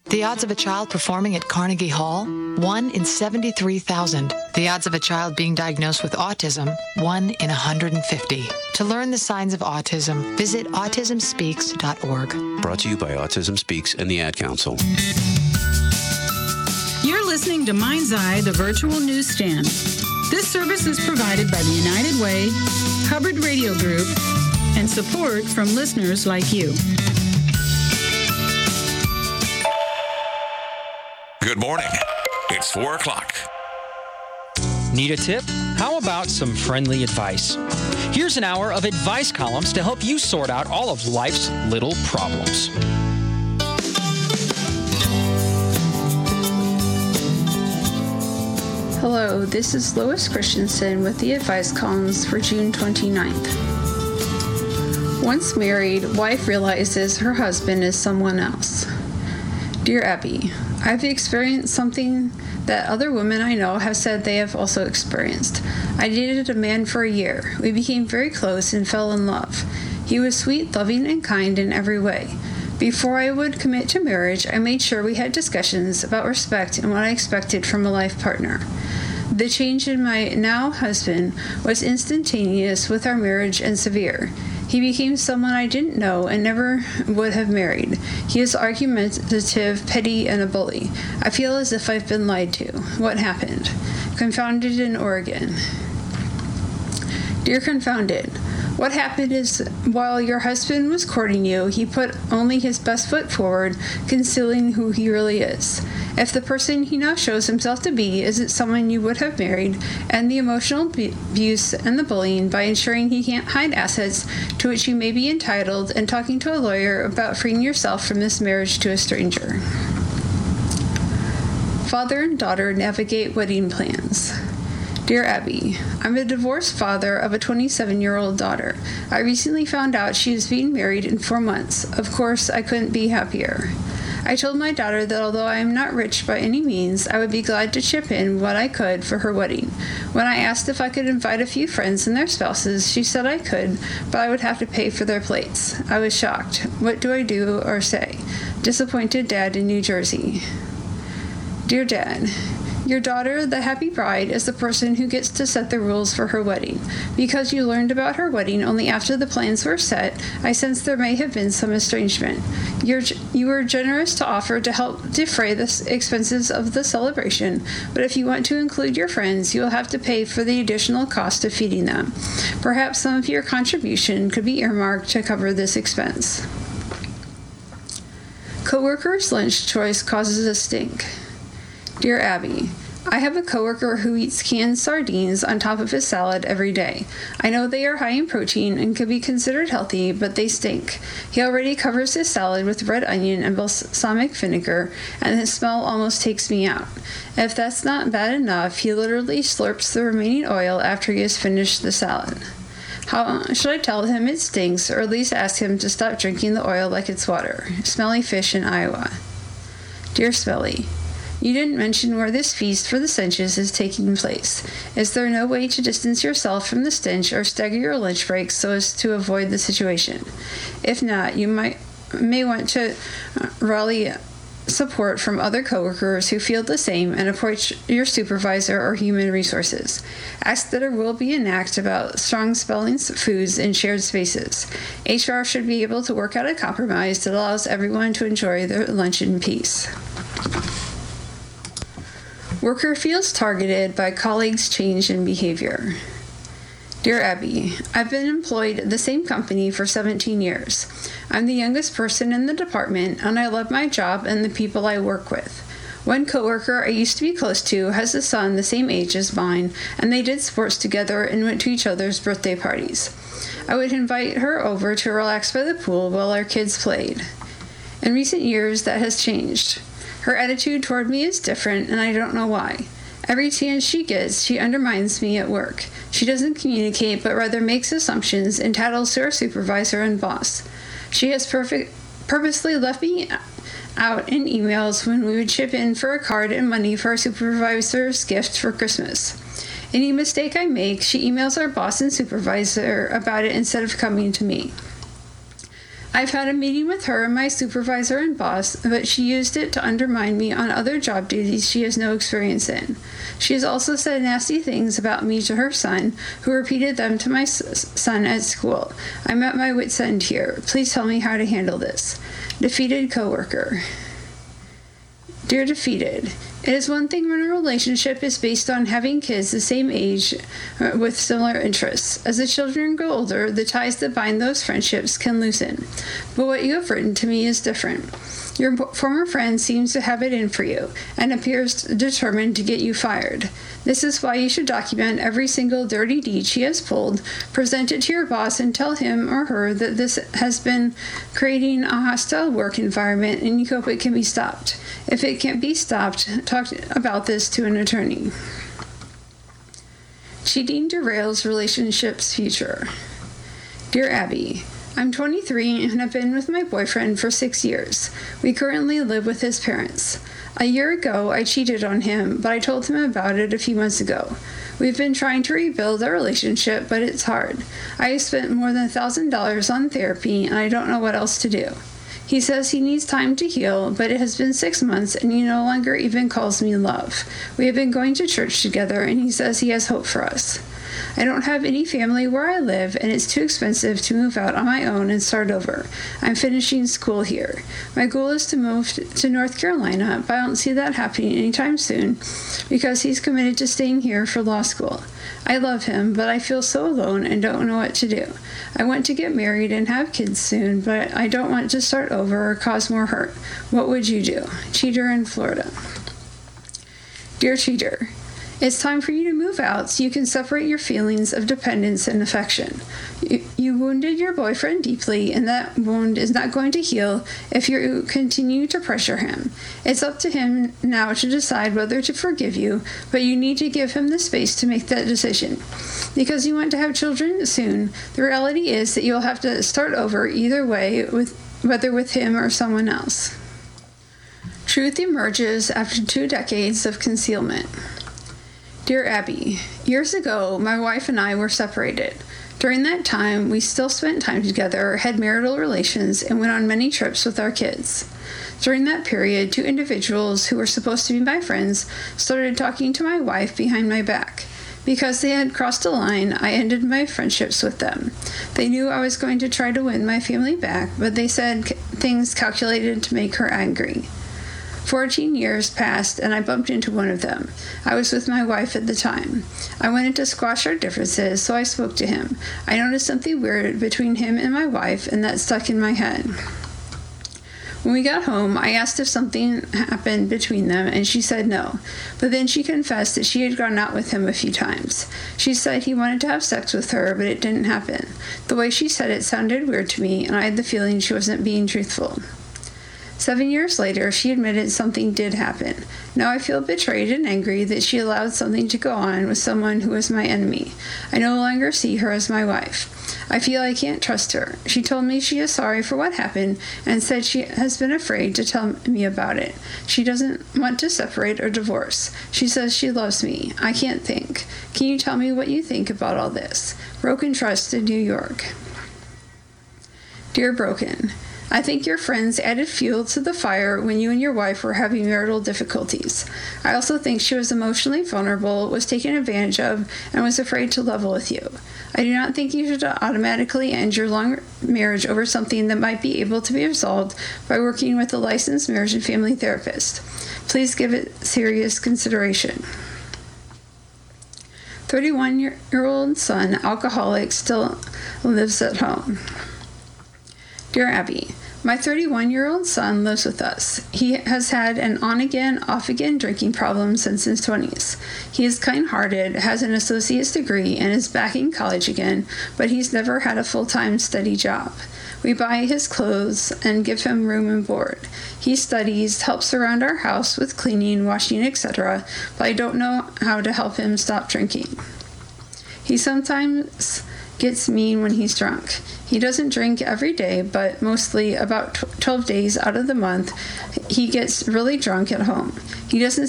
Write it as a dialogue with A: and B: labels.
A: The odds of a child performing at Carnegie Hall? 1 in 73,000. The odds of a child being diagnosed with autism? 1 in 150. To learn the signs of autism, visit autismspeaks.org.
B: Brought to you by Autism Speaks and the Ad Council.
C: You're listening to Mind's Eye, the virtual newsstand. This service is provided by the United Way, Hubbard Radio Group, and support from listeners like you.
D: Good morning. It's 4 o'clock.
E: Need a tip? How about some friendly advice? Here's an hour of advice columns to help you sort out all of life's little problems.
F: Hello, this is Lois Christensen with the advice columns for June 29th. Once married, wife realizes her husband is someone else. Dear Abby, I've experienced something that other women I know have said they have also experienced. I dated a man for a year. We became very close and fell in love. He was sweet, loving, and kind in every way. Before I would commit to marriage, I made sure we had discussions about respect and what I expected from a life partner. The change in my now husband was instantaneous with our marriage and severe. He became someone I didn't know and never would have married. He is argumentative, petty, and a bully. I feel as if I've been lied to. What happened? Confounded in Oregon. Dear Confounded, what happened is while your husband was courting you, he put only his best foot forward, concealing who he really is. If the person he now shows himself to be isn't someone you would have married, and the emotional abuse and the bullying by ensuring he can't hide assets to which you may be entitled, and talking to a lawyer about freeing yourself from this marriage to a stranger. Father and daughter navigate wedding plans. Dear Abby, I'm a divorced father of a 27-year-old daughter. I recently found out she is being married in 4 months. Of course, I couldn't be happier. I told my daughter that although I am not rich by any means, I would be glad to chip in what I could for her wedding. When I asked if I could invite a few friends and their spouses, she said I could, but I would have to pay for their plates. I was shocked. What do I do or say? Disappointed dad in New Jersey. Dear Dad, your daughter, the happy bride, is the person who gets to set the rules for her wedding. Because you learned about her wedding only after the plans were set, I sense there may have been some estrangement. You were generous to offer to help defray the expenses of the celebration, but if you want to include your friends, you will have to pay for the additional cost of feeding them. Perhaps some of your contribution could be earmarked to cover this expense. Coworker's lunch choice causes a stink. Dear Abby, I have a coworker who eats canned sardines on top of his salad every day. I know they are high in protein and could be considered healthy, but they stink. He already covers his salad with red onion and balsamic vinegar, and his smell almost takes me out. If that's not bad enough, he literally slurps the remaining oil after he has finished the salad. How should I tell him it stinks, or at least ask him to stop drinking the oil like it's water? Smelly fish in Iowa. Dear Smelly, you didn't mention where this feast for the Stenches is taking place. Is there no way to distance yourself from the stench or stagger your lunch breaks so as to avoid the situation? If not, you may want to rally support from other coworkers who feel the same and approach your supervisor or human resources. Ask that a rule be enacted about strong-smelling foods in shared spaces. HR should be able to work out a compromise that allows everyone to enjoy their lunch in peace. Worker feels targeted by colleagues' change in behavior. Dear Abby, I've been employed at the same company for 17 years. I'm the youngest person in the department, and I love my job and the people I work with. One coworker I used to be close to has a son the same age as mine, and they did sports together and went to each other's birthday parties. I would invite her over to relax by the pool while our kids played. In recent years, that has changed. Her attitude toward me is different, and I don't know why. Every chance she gets, she undermines me at work. She doesn't communicate, but rather makes assumptions and tattles to her supervisor and boss. She has purposely left me out in emails when we would chip in for a card and money for our supervisor's gift for Christmas. Any mistake I make, she emails our boss and supervisor about it instead of coming to me. I've had a meeting with her and my supervisor and boss, but she used it to undermine me on other job duties she has no experience in. She has also said nasty things about me to her son, who repeated them to my son at school. I'm at my wit's end here. Please tell me how to handle this. Defeated coworker. Dear Defeated, it is one thing when a relationship is based on having kids the same age with similar interests. As the children grow older, the ties that bind those friendships can loosen. But what you have written to me is different. Your former friend seems to have it in for you and appears determined to get you fired. This is why you should document every single dirty deed she has pulled, present it to your boss, and tell him or her that this has been creating a hostile work environment and you hope it can be stopped. If it can't be stopped, talk about this to an attorney. Cheating derails relationships' future. Dear Abby, I'm 23 and have been with my boyfriend for 6 years. We currently live with his parents. A year ago, I cheated on him, but I told him about it a few months ago. We've been trying to rebuild our relationship, but it's hard. I have spent more than $1,000 on therapy, and I don't know what else to do. He says he needs time to heal, but it has been 6 months, and he no longer even calls me love. We have been going to church together, and he says he has hope for us. I don't have any family where I live, and it's too expensive to move out on my own and start over. I'm finishing school here. My goal is to move to North Carolina, but I don't see that happening anytime soon because he's committed to staying here for law school. I love him, but I feel so alone and don't know what to do. I want to get married and have kids soon, but I don't want to start over or cause more hurt. What would you do? Cheater in Florida. Dear Cheater, it's time for you to move out so you can separate your feelings of dependence and affection. You wounded your boyfriend deeply, and that wound is not going to heal if you continue to pressure him. It's up to him now to decide whether to forgive you, but you need to give him the space to make that decision. Because you want to have children soon, the reality is that you'll have to start over either way, whether with him or someone else. Truth emerges after 2 decades of concealment. Dear Abby, years ago, my wife and I were separated. During that time, we still spent time together, had marital relations, and went on many trips with our kids. During that period, 2 individuals who were supposed to be my friends started talking to my wife behind my back. Because they had crossed a line, I ended my friendships with them. They knew I was going to try to win my family back, but they said things calculated to make her angry. 14 years passed, and I bumped into one of them. I was with my wife at the time. I wanted to squash our differences, so I spoke to him. I noticed something weird between him and my wife, and that stuck in my head. When we got home, I asked if something happened between them, and she said no. But then she confessed that she had gone out with him a few times. She said he wanted to have sex with her, but it didn't happen. The way she said it sounded weird to me, and I had the feeling she wasn't being truthful. 7 years later, she admitted something did happen. Now I feel betrayed and angry that she allowed something to go on with someone who was my enemy. I no longer see her as my wife. I feel I can't trust her. She told me she is sorry for what happened and said she has been afraid to tell me about it. She doesn't want to separate or divorce. She says she loves me. I can't think. Can you tell me what you think about all this? Broken Trust in New York. Dear Broken, I think your friends added fuel to the fire when you and your wife were having marital difficulties. I also think she was emotionally vulnerable, was taken advantage of, and was afraid to level with you. I do not think you should automatically end your long marriage over something that might be able to be resolved by working with a licensed marriage and family therapist. Please give it serious consideration. 31-year-old son, alcoholic, still lives at home. Dear Abby, my 31-year-old son lives with us. He has had an on-again, off-again drinking problem since his 20s. He is kind-hearted, has an associate's degree, and is back in college again, but he's never had a full-time steady job. We buy his clothes and give him room and board. He studies, helps around our house with cleaning, washing, etc., but I don't know how to help him stop drinking. He sometimes gets mean when he's drunk. He doesn't drink every day, but mostly about 12 days out of the month, he gets really drunk at home. He doesn't